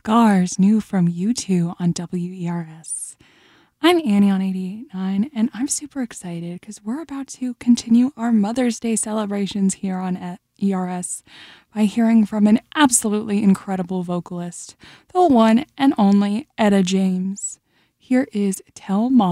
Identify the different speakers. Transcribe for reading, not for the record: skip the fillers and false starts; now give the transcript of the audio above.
Speaker 1: Scars, new from U2 on WERS. I'm Annie on 88.9, and I'm super excited because we're about to continue our Mother's Day celebrations here on ERS by hearing from an absolutely incredible vocalist, the one and only Etta James. Here is Tell Mom.